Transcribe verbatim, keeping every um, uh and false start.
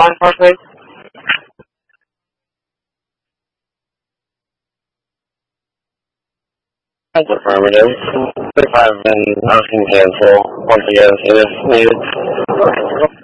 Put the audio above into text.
line for, please? That's affirmative. thirty-five and asking cancel. Once again, it is needed.